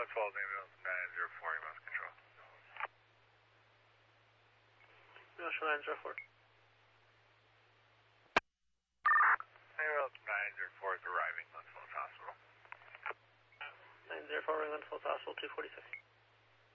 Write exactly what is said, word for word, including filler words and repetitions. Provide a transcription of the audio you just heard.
Glens Falls ambulance nine zero four, you must control. National nine zero four. Ambulance nine zero four is arriving, Glens Falls Hospital. nine zero four, Glens Falls Hospital, two forty-six.